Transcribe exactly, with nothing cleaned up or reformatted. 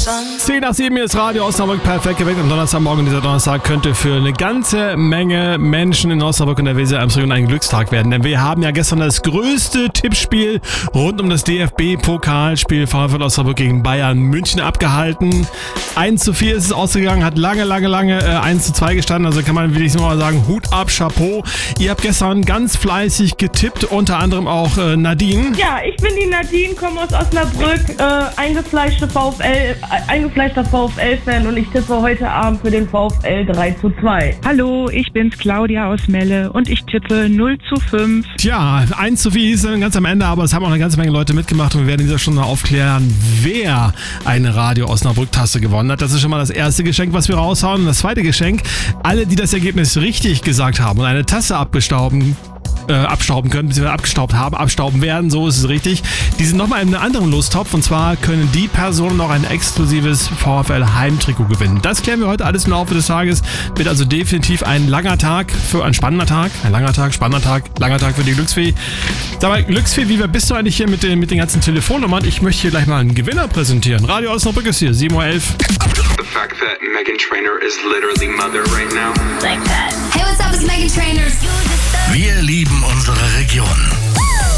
zehn nach sieben ist Radio Osnabrück perfekt geweckt am Donnerstagmorgen. Dieser Donnerstag könnte für eine ganze Menge Menschen in Osnabrück und der Weser-Elbsregion ein Glückstag werden. Denn wir haben ja gestern das größte Tippspiel rund um das D F B-Pokalspiel VfL Osnabrück gegen Bayern München abgehalten. eins zu vier ist es ausgegangen, hat lange, lange, lange äh, eins zu zwei gestanden. Also kann man wirklich nur mal sagen, Hut ab, Chapeau. Ihr habt gestern ganz fleißig getippt, unter anderem auch äh, Nadine. Ja, ich bin die Nadine, komme aus Osnabrück, äh, eingefleischte VfL, äh, eingefleischter VfL-Fan und ich tippe heute Abend für den VfL drei zu zwei. Hallo, ich bin's Claudia aus Melle und ich tippe null zu fünf. Tja, eins zu vier hieß dann ganz am Ende, aber es haben auch eine ganze Menge Leute mitgemacht und wir werden in dieser Stunde aufklären, wer eine Radio Osnabrück-Tasse gewonnen hat. Das ist schon mal das erste Geschenk, was wir raushauen. Und das zweite Geschenk, alle, die das Ergebnis richtig gesagt haben und eine Tasse abgestauben Äh, abstauben können, beziehungsweise abgestaubt haben, abstauben werden, so ist es richtig. Die sind nochmal in einem anderen Lostopf und zwar können die Personen noch ein exklusives VfL-Heimtrikot gewinnen. Das klären wir heute alles im Laufe des Tages. Wird also definitiv ein langer Tag für ein spannender Tag. Ein langer Tag, spannender Tag, langer Tag für die Glücksfee. Sag mal, Glücksfee, wie weit bist du eigentlich hier mit den, mit den ganzen Telefonnummern? Ich möchte hier gleich mal einen Gewinner präsentieren. Radio Osnabrück ist hier, sieben Uhr elf. The fact that Meghan Trainor is literally mother right now. Like that. Hey, what's up, it's Meghan Trainor. Wir lieben unsere Region.